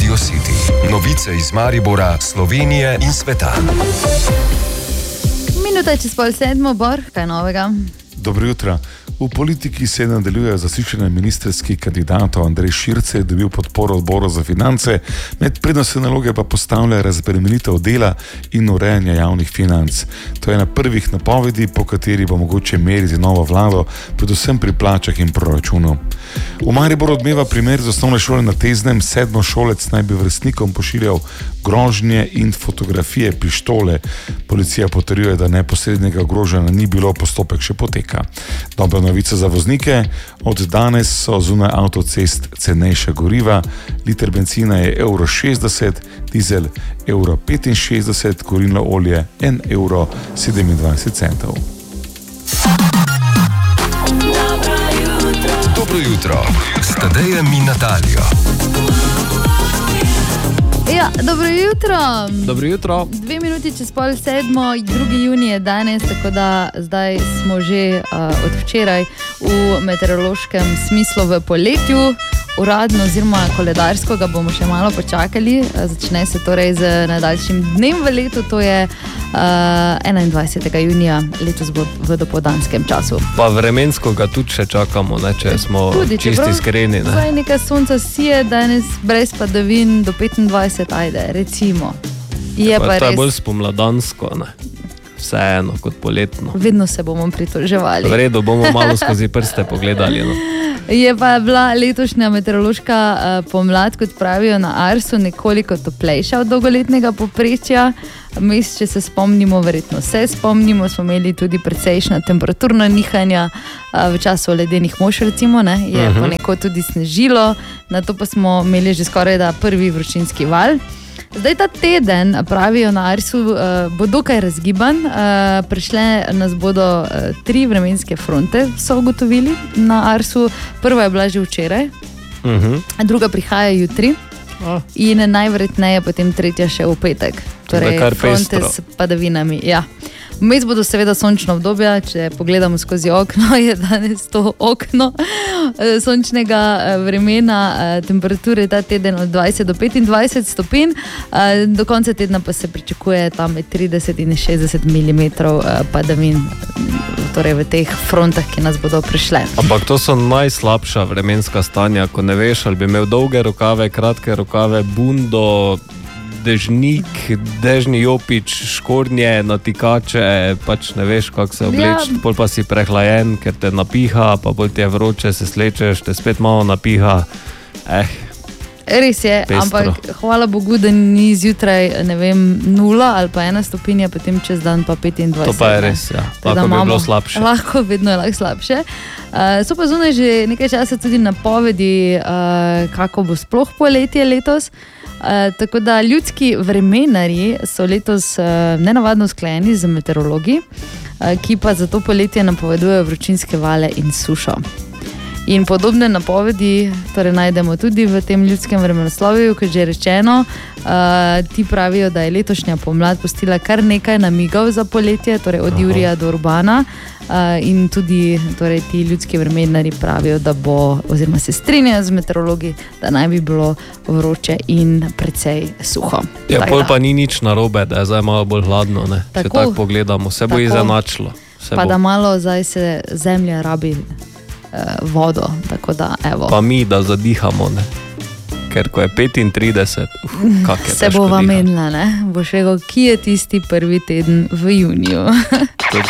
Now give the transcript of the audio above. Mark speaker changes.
Speaker 1: Radio City. Novice iz Maribora, Slovenije in sveta.
Speaker 2: Minuta čez 6:30, Bor, kaj novega?
Speaker 3: Dobro jutro. V politiki se nadaljuje zaslišanje ministerskih kandidatov. Andrej Šircelj je dobil podporo odboru za finance, med prednostne naloge pa postavlja razbremenitev dela in urejanja javnih financ. To je na prvih napovedi, po kateri bo mogoče meriti novo vlado, predvsem pri plačah in proračunu. V Mariboru odmeva primer z osnovne šole na Teznem. Sedmošolec naj bi vrstnikom pošiljal grožnje in fotografije pištole. Policija potrjuje, da neposrednega ogrožanja ni bilo, postopek še poteka. Dobra novica za voznike. Od danes so zunaj avtocest cenejša goriva. Liter benzina je €1,60, dizel €1,65, kurilno olje €1,27.
Speaker 1: Dobro jutro s Tadejem in Natalijo.
Speaker 2: Ja, dobro jutro.
Speaker 4: Dobro jutro.
Speaker 2: 2 minuti čez 6:30, 2. junij je danes, tako da zdaj smo že od včeraj v meteorološkem smislu v poletju. Uradno oziroma koledarsko ga bomo še malo počakali. Začne se torej z najdaljšim dnem v letu, to je 21. junija, letos bo v dopoldanskem času.
Speaker 4: Pa vremensko ga tudi še čakamo, ne, če smo
Speaker 2: Tudi,
Speaker 4: čisti iskreni.
Speaker 2: Zdaj nekaj sonca sije, danes brez padavin do 25, ajde, recimo. Je pa
Speaker 4: To je
Speaker 2: res,
Speaker 4: bolj spomladansko, ne. Vseeno kot poletno.
Speaker 2: vedno se bomo pritoževali.
Speaker 4: V redu, bomo malo skozi prste pogledali. No.
Speaker 2: Je pa bila letošnja meteorološka pomlad, kot pravijo na Arsu, nekoliko toplejša od dolgoletnega povprečja. Mes, če se spomnimo, verjetno se spomnimo, smo imeli tudi precejšnja temperaturna nihanja v času ledenih mož, recimo, ne, je ponekod tudi snežilo, na to pa smo imeli že skoraj da prvi vročinski val. Zdaj ta teden, pravijo na Arsu, bo dokaj razgiban. Prišle nas bodo 3 vremenske fronte, so ugotovili na Arsu. Prva je bila že včeraj, druga prihaja jutri in najverjetneje potem tretja še v petek. Torej fronte s padavinami, ja. Vmes bodo seveda sončna obdobja, če pogledamo skozi okno, je danes to okno sončnega vremena, temperature ta teden od 20 do 25 stopinj, do konca tedna pa se pričakuje tam med 30 in 60 mm padavin, torej v teh frontah, ki nas bodo prišle.
Speaker 4: Ampak to so najslabša vremenska stanja, ko ne veš, ali bi imel dolge rokave, kratke rokave, bundo, dežnik, dežni jopič, škornje, natikače, pač ne veš, kako se obleči, pol pa si prehlajen, ker te napiha, pa bolj ti je vroče, se slečeš, te spet malo napiha.
Speaker 2: Res je,
Speaker 4: pestro.
Speaker 2: Ampak hvala Bogu, da ni zjutraj, ne vem, 0 ali pa 1 stopinja, potem čez dan pa 25.
Speaker 4: To pa je res, ja. Lahko bi bilo slabše.
Speaker 2: Lahko, vedno je lahko slabše. So pa zunaj že nekaj časa tudi napovedi, kako bo sploh poletje letos. Tako da ljudski vremenarji so letos nenavadno usklajeni z meteorologi, ki pa za to poletje napovedujejo vročinske vale in sušo. In podobne napovedi torej najdemo tudi v tem ljudskem vremenoslovju, kot že rečeno. Ti pravijo, da je letošnja pomlad pustila kar nekaj namigov za poletje, torej od Jurija do Urbana. In tudi torej, ti ljudski vremenarji pravijo, da bo, oziroma se strinjajo z meteorologi, da naj bi bilo vroče in precej suho.
Speaker 4: Ja, pol pa ni nič narobe, da je zdaj malo bolj hladno, ne. Če tako pogledamo, se bo izenačilo.
Speaker 2: Pa da malo zdaj se zemlja rabi vodo, tako da evo.
Speaker 4: Pa mi, da zadihamo, ne. Ker ko je 35, kak je
Speaker 2: se bova menila, ne. Boš rekel, ki je tisti prvi teden v juniju.